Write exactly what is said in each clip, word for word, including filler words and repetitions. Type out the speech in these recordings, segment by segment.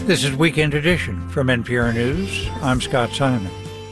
This is Weekend Edition from N P R News. I'm Scott Simon.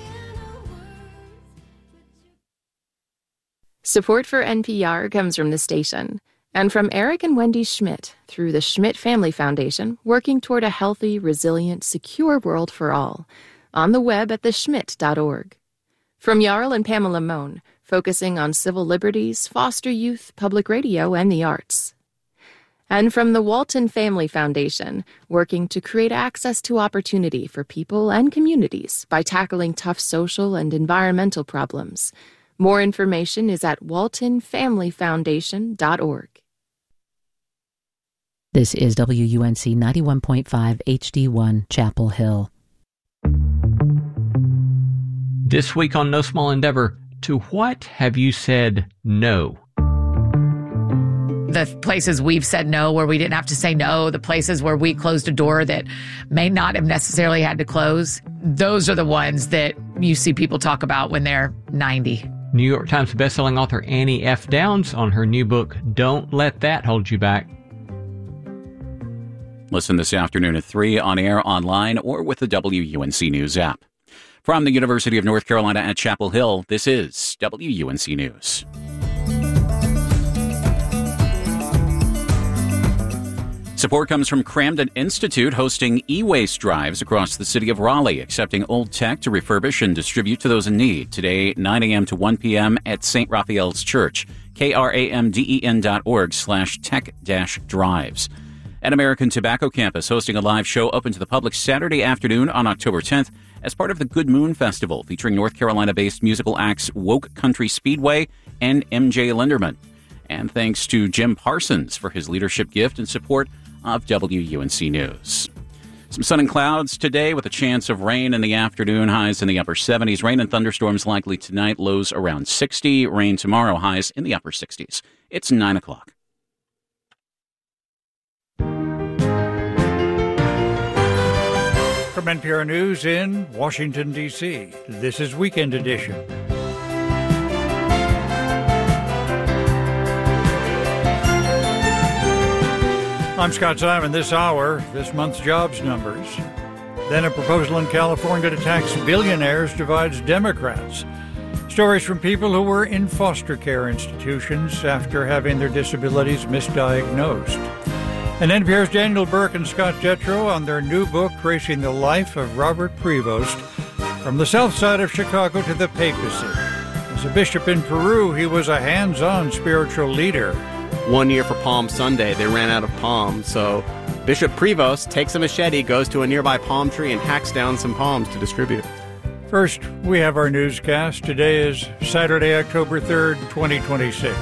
Support for N P R comes from the station and from Eric and Wendy Schmidt through the Schmidt Family Foundation, working toward a healthy, resilient, secure world for all. On the web at the schmidt dot org. From Jarl and Pamela Mohn, focusing on civil liberties, foster youth, public radio, and the arts. And from the Walton Family Foundation, working to create access to opportunity for people and communities by tackling tough social and environmental problems. More information is at walton family foundation dot org. This is W U N C ninety-one point five H D one, Chapel Hill. This week on No Small Endeavor, to what have you said no? The places we've said no where we didn't have to say no, the places where we closed a door that may not have necessarily had to close, those are the ones that you see people talk about when they're ninety. New York Times bestselling author Annie F. Downs on her new book, Don't Let That Hold You Back. Listen this afternoon at three on air, online, or with the W U N C News app. From the University of North Carolina at Chapel Hill, this is W U N C News. Support comes from Cramden Institute, hosting e-waste drives across the city of Raleigh, accepting old tech to refurbish and distribute to those in need. Today, nine a.m. to one p.m. at Saint Raphael's Church, kramden dot org slash tech dash drives. An American Tobacco Campus hosting a live show open to the public Saturday afternoon on October tenth as part of the Good Moon Festival, featuring North Carolina-based musical acts Woke Country Speedway and M J Linderman. And thanks to Jim Parsons for his leadership gift and support of W U N C News. Some sun and clouds today with a chance of rain in the afternoon, highs in the upper seventies. Rain and thunderstorms likely tonight, lows around sixty. Rain tomorrow, highs in the upper sixties. It's nine o'clock. From N P R News in Washington, D C, this is Weekend Edition. I'm Scott Simon. This hour, this month's jobs numbers. Then a proposal in California to tax billionaires divides Democrats. Stories from people who were in foster care institutions after having their disabilities misdiagnosed. And N P R's Daniel Burke and Scott Jetro on their new book, tracing the life of Robert Prevost from the south side of Chicago to the papacy. As a bishop in Peru, he was a hands-on spiritual leader. One year for Palm Sunday, they ran out of palms, so Bishop Prevost takes a machete, goes to a nearby palm tree, and hacks down some palms to distribute. First, we have our newscast. Today is Saturday, October third, twenty twenty-six.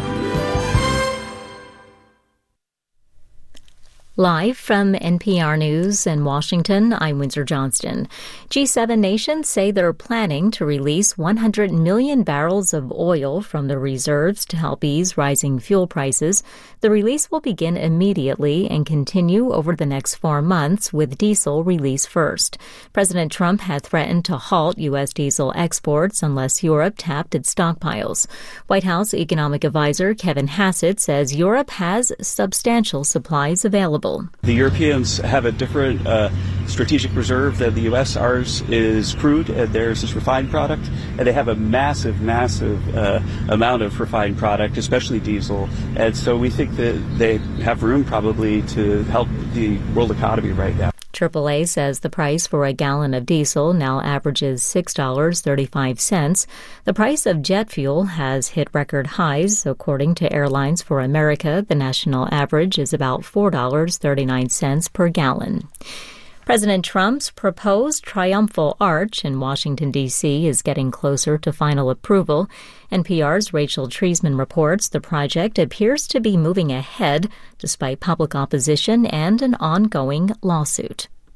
Live from N P R News in Washington, I'm Windsor Johnston. G seven nations say they're planning to release one hundred million barrels of oil from the reserves to help ease rising fuel prices. The release will begin immediately and continue over the next four months, with diesel released first. President Trump had threatened to halt U S diesel exports unless Europe tapped its stockpiles. White House economic advisor Kevin Hassett says Europe has substantial supplies available. The Europeans have a different uh, strategic reserve than the U S. Ours is crude, and theirs is refined product, and they have a massive, massive uh, amount of refined product, especially diesel. And so we think that they have room probably to help the world economy right now. triple A says the price for a gallon of diesel now averages six dollars and thirty-five cents. The price of jet fuel has hit record highs. According to Airlines for America, the national average is about four dollars and thirty-nine cents per gallon. President Trump's proposed triumphal arch in Washington, D C is getting closer to final approval. N P R's Rachel Treisman reports the project appears to be moving ahead despite public opposition and an ongoing lawsuit.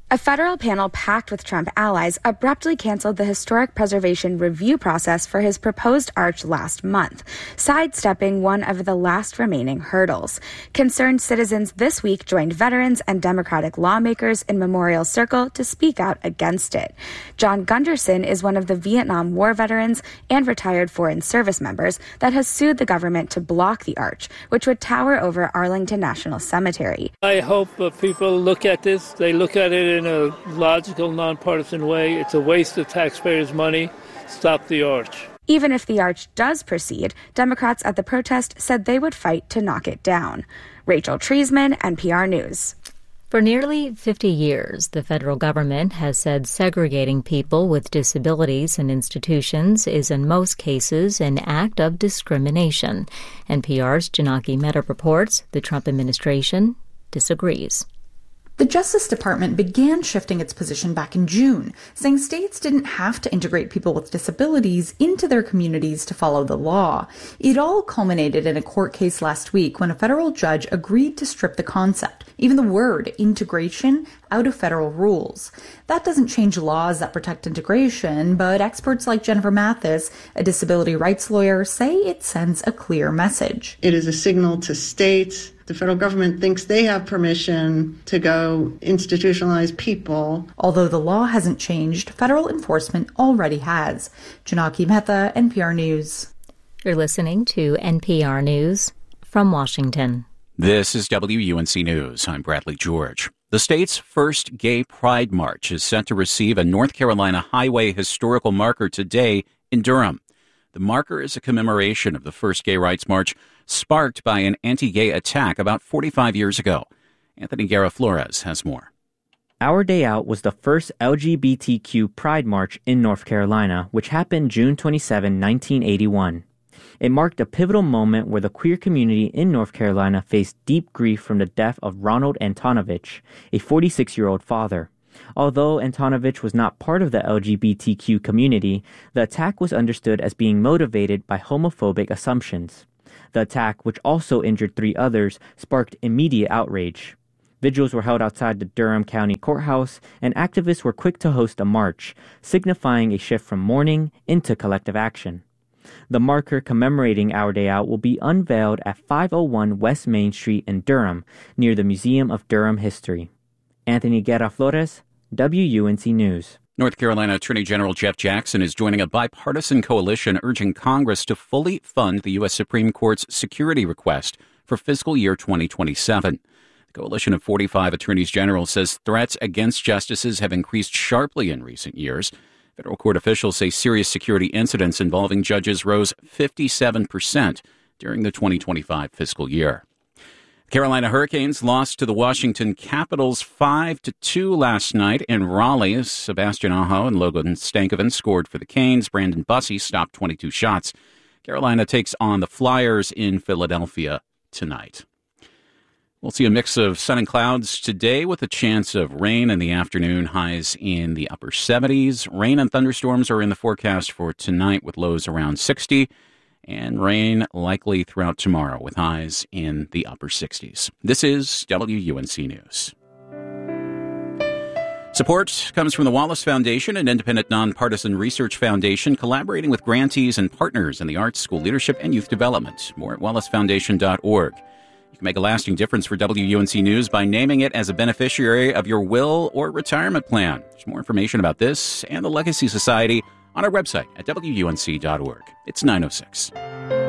A federal panel packed with Trump allies abruptly canceled the historic preservation review process for his proposed arch last month, sidestepping one of the last remaining hurdles. Concerned citizens this week joined veterans and Democratic lawmakers in Memorial Circle to speak out against it. John Gunderson is one of the Vietnam War veterans and retired foreign service members that has sued the government to block the arch, which would tower over Arlington National Cemetery. I hope uh, people look at this. They look at it in a logical, nonpartisan way. It's a waste of taxpayers' money. Stop the arch. Even if the arch does proceed, Democrats at the protest said they would fight to knock it down. Rachel Treisman, N P R News. For nearly fifty years, the federal government has said segregating people with disabilities in institutions is in most cases an act of discrimination. N P R's Janaki Mehta reports the Trump administration disagrees. The Justice Department began shifting its position back in June, saying states didn't have to integrate people with disabilities into their communities to follow the law. It all culminated in a court case last week when a federal judge agreed to strip the concept, even the word integration, out of federal rules. That doesn't change laws that protect integration, but experts like Jennifer Mathis, a disability rights lawyer, say it sends a clear message. It is a signal to states. The federal government thinks they have permission to go institutionalize people. Although the law hasn't changed, federal enforcement already has. Janaki Mehta, N P R News. You're listening to N P R News from Washington. This is W U N C News. I'm Bradley George. The state's first Gay Pride March is set to receive a North Carolina highway historical marker today in Durham. The marker is a commemoration of the first gay rights march sparked by an anti-gay attack about forty-five years ago. Anthony Guerra Flores has more. Our Day Out was the first L G B T Q Pride March in North Carolina, which happened June twenty-seventh, nineteen eighty-one. It marked a pivotal moment where the queer community in North Carolina faced deep grief from the death of Ronald Antonovich, a forty-six-year-old father. Although Antonovich was not part of the L G B T Q community, the attack was understood as being motivated by homophobic assumptions. The attack, which also injured three others, sparked immediate outrage. Vigils were held outside the Durham County Courthouse, and activists were quick to host a march, signifying a shift from mourning into collective action. The marker commemorating Our Day Out will be unveiled at five oh one West Main Street in Durham, near the Museum of Durham History. Anthony Guerra Flores, W U N C News. North Carolina Attorney General Jeff Jackson is joining a bipartisan coalition urging Congress to fully fund the U S Supreme Court's security request for fiscal year twenty twenty-seven. The coalition of forty-five attorneys general says threats against justices have increased sharply in recent years. Federal court officials say serious security incidents involving judges rose fifty-seven percent during the twenty twenty-five fiscal year. Carolina Hurricanes lost to the Washington Capitals five to two last night in Raleigh. Sebastian Aho and Logan Stankoven scored for the Canes. Brandon Bussey stopped twenty-two shots. Carolina takes on the Flyers in Philadelphia tonight. We'll see a mix of sun and clouds today with a chance of rain in the afternoon, highs in the upper seventies. Rain and thunderstorms are in the forecast for tonight with lows around sixty. And rain likely throughout tomorrow with highs in the upper sixties. This is W U N C News. Support comes from the Wallace Foundation, an independent nonpartisan research foundation collaborating with grantees and partners in the arts, school leadership, and youth development. More at wallace foundation dot org. You can make a lasting difference for W U N C News by naming it as a beneficiary of your will or retirement plan. There's more information about this and the Legacy Society on our website at W U N C dot org. It's nine oh six.